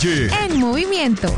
Calle en movimiento.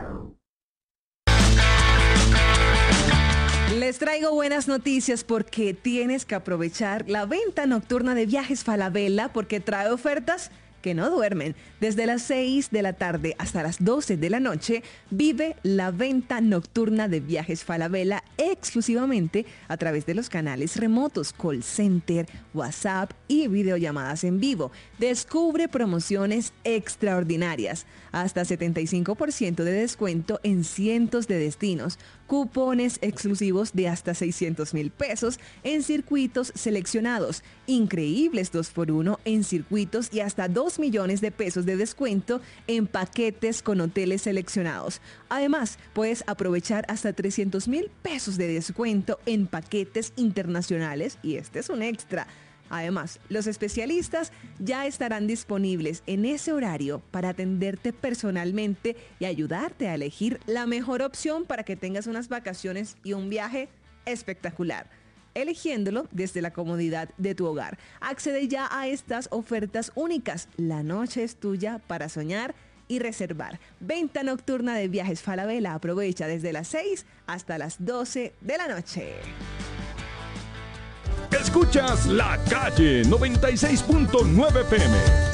Les traigo buenas noticias porque tienes que aprovechar la venta nocturna de Viajes Falabella porque trae ofertas que no duermen. Desde las 6 de la tarde hasta las 12 de la noche, vive la venta nocturna de Viajes Falabella exclusivamente a través de los canales remotos, call center, WhatsApp y videollamadas en vivo. Descubre promociones extraordinarias, hasta 75% de descuento en cientos de destinos, cupones exclusivos de hasta 600,000 pesos en circuitos seleccionados, increíbles 2x1 en circuitos y hasta 2 millones de pesos de descuento en paquetes con hoteles seleccionados. Además, puedes aprovechar hasta 300,000 pesos de descuento en paquetes internacionales y este es un extra. Además, los especialistas ya estarán disponibles en ese horario para atenderte personalmente y ayudarte a elegir la mejor opción para que tengas unas vacaciones y un viaje espectacular, eligiéndolo desde la comodidad de tu hogar. Accede ya a estas ofertas únicas. La noche es tuya para soñar y reservar. Venta nocturna de Viajes Falabella. Aprovecha desde las 6 hasta las 12 de la noche. Escuchas La Calle 96.9 PM.